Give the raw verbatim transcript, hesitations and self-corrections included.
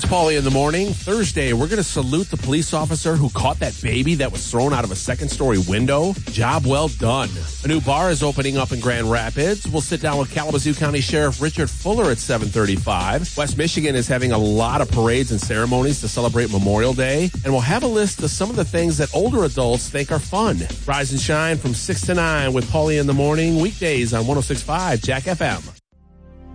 It's Paulie in the morning. Thursday, we're going to salute the police officer who caught that baby that was thrown out of a second-story window. Job well done. A new bar is opening up in Grand Rapids. We'll sit down with Kalamazoo County Sheriff Richard Fuller at seven thirty-five. West Michigan is having a lot of parades and ceremonies to celebrate Memorial Day. And we'll have a list of some of the things that older adults think are fun. Rise and shine from six to nine with Paulie in the morning. Weekdays on one oh six point five Jack F M.